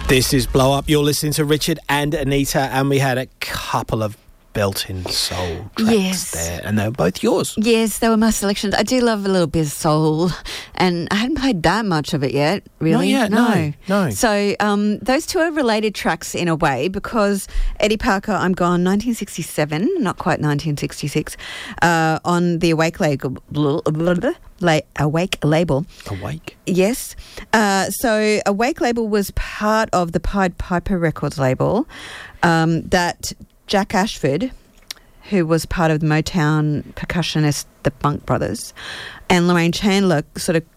This is Blow Up. You're listening to Richard and Anita, and we had a couple of belting soul tracks there, and they were both yours. Yes, they were my selections. I do love a little bit of soul, and I hadn't played that much of it yet, really. Not yet, no. So those two are related tracks in a way, because Eddie Parker, I'm Gone, 1967, not quite 1966, on the Awake label. Awake label. Awake? Yes. So Awake label was part of the Pied Piper Records label that Jack Ashford, who was part of the Motown percussionist, the Funk Brothers, and Lorraine Chandler sort of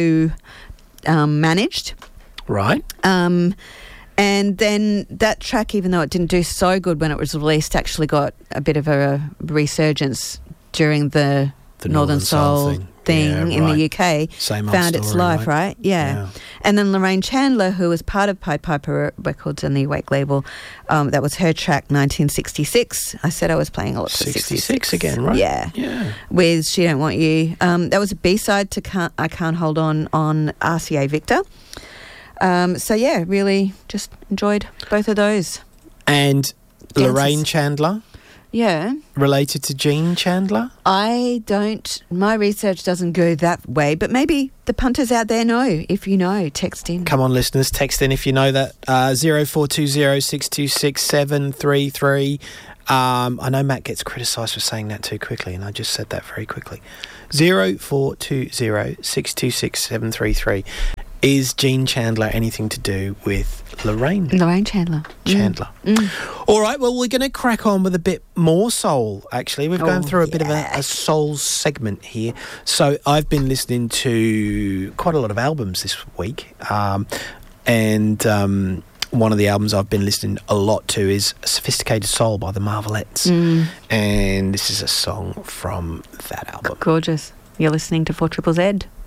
co-managed. Right. And then that track, even though it didn't do so good when it was released, actually got a bit of a resurgence during the Northern Soul thing in the UK. Same old found story, its life, right? Yeah. And then Lorraine Chandler, who was part of Pied Piper Records and the Awake label, that was her track, 1966. I said I was playing a lot for 66 again, right? Yeah. With She Don't Want You. That was a B-side to I Can't Hold On RCA Victor. So, yeah, really just enjoyed both of those. And Lorraine Chandler? Yeah. Related to Gene Chandler? I don't. My research doesn't go that way, but maybe the punters out there know. If you know, text in. Come on, listeners, text in if you know that. 0420 626 733. I know Matt gets criticised for saying that too quickly, and I just said that very quickly. 0420 626 733. Is Gene Chandler anything to do with Lorraine? Lorraine Chandler. All right, well, we're going to crack on with a bit more soul, actually. We've gone through a bit of a soul segment here. So I've been listening to quite a lot of albums this week. And one of the albums I've been listening a lot to is Sophisticated Soul by the Marvelettes. And this is a song from that album. Gorgeous. You're listening to 4ZZZ.